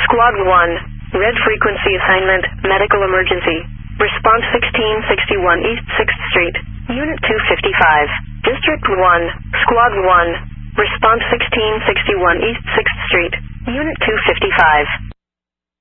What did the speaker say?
Squad 1, red frequency assignment, medical emergency. Response 1661 East 6th Street, Unit 255. District 1, Squad 1, response 1661 East 6th Street, Unit 255.